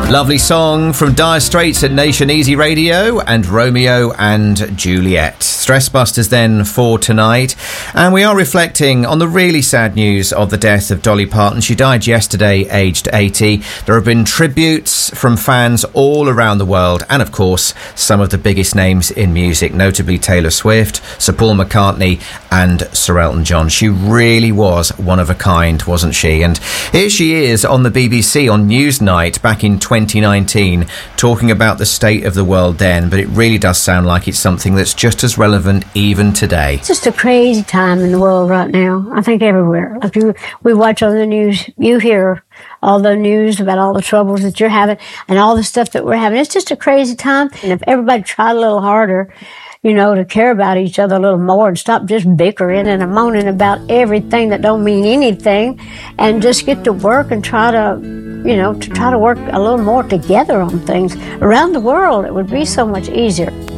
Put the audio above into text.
Lovely song from Dire Straits at Nation Easy Radio and Romeo and Juliet. Stress Busters then for tonight. And we are reflecting on the really sad news of the death of Dolly Parton. She died yesterday, aged 80. There have been tributes from fans all around the world and, of course, some of the biggest names in music, notably Taylor Swift, Sir Paul McCartney and Sir Elton John. She really was one of a kind, wasn't she? And here she is on the BBC on Newsnight back in 2019 talking about the state of the world then, but it really does sound like it's something that's just as relevant even today. It's just a crazy time in the world right now. I think everywhere. Like we watch on the news, you hear all the news about all the troubles that you're having and all the stuff that we're having. It's just a crazy time. And if everybody tried a little harder, you know, to care about each other a little more and stop just bickering and moaning about everything that don't mean anything and just get to work and try to work a little more together on things around the world, it would be so much easier.